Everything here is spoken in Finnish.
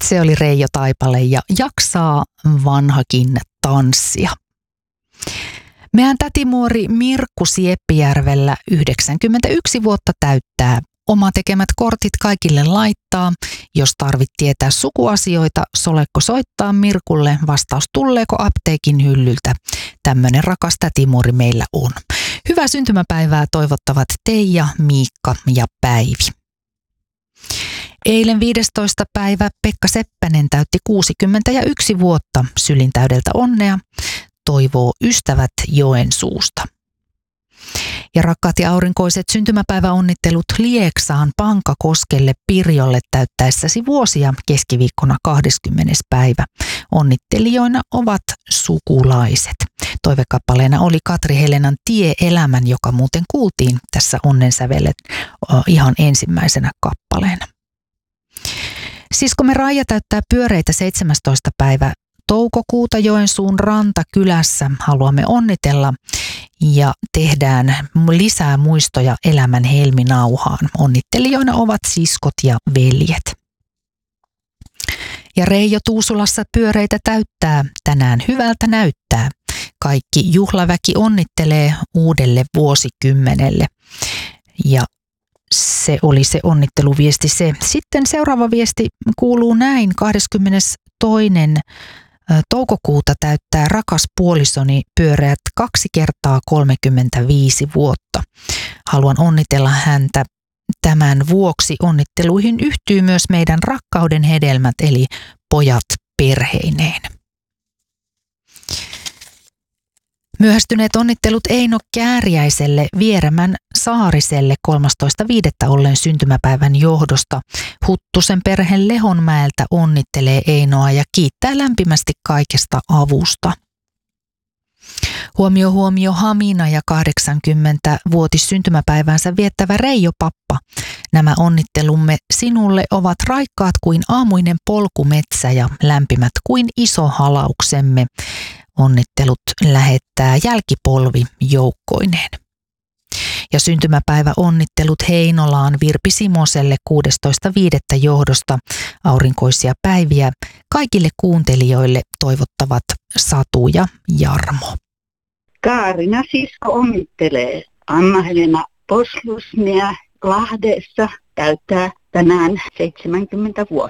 Se oli Reijo Taipale ja jaksaa vanhakin tanssia. Meidän tätimuori Mirkku Sieppijärvellä 91 vuotta täyttää. Oma tekemät kortit kaikille laittaa. Jos tarvit tietää sukuasioita, solekko soittaa Mirkulle, vastaus tulleeko apteekin hyllyltä. Tämmönen rakas tätimuori meillä on. Hyvää syntymäpäivää toivottavat Teija, Miikka ja Päivi. Eilen 15. päivä Pekka Seppänen täytti 61 vuotta. Sylintäydeltä onnea, toivoo ystävät Joensuusta. Ja rakkaat ja aurinkoiset syntymäpäiväonnittelut Lieksaan Pankakoskelle Pirjolle täyttäessäsi vuosia keskiviikkona 20. päivä. Onnittelijoina ovat sukulaiset. Toivekappaleena oli Katri Helenan Tie-elämän, joka muuten kuultiin tässä Onnensävelet ihan ensimmäisenä kappaleena. Siskomme Raija täyttää pyöreitä 17. päivä toukokuuta Joensuun Rantakylässä. Haluamme onnitella ja tehdään lisää muistoja elämän helminauhaan. Onnittelijoina ovat siskot ja veljet. Ja Reijo Tuusulassa pyöreitä täyttää, tänään hyvältä näyttää. Kaikki juhlaväki onnittelee uudelle vuosikymmenelle. Ja se oli se onnitteluviesti se. Sitten seuraava viesti kuuluu näin. 22. toukokuuta täyttää rakas puolisoni pyöreät 2 kertaa 35 vuotta. Haluan onnitella häntä tämän vuoksi. Onnitteluihin yhtyy myös meidän rakkauden hedelmät eli pojat perheineen. Myöhästyneet onnittelut Eino Kääriäiselle Vieremän Saariselle 13.5. ollen syntymäpäivän johdosta. Huttusen perhe Lehonmäeltä onnittelee Einoa ja kiittää lämpimästi kaikesta avusta. Huomio Hamina ja 80-vuotis syntymäpäivänsä viettävä Reijo Pappa. Nämä onnittelumme sinulle ovat raikkaat kuin aamuinen polkumetsä ja lämpimät kuin iso halauksemme. Onnittelut lähettää jälkipolvi joukkoineen. Ja syntymäpäivä onnittelut Heinolaan Virpi Simoselle 16.5. johdosta. Aurinkoisia päiviä kaikille kuuntelijoille toivottavat Satu ja Jarmo. Kaarina sisko onnittelee. Anna-Helena Poslusnia Lahdessa täyttää tänään 70 vuotta.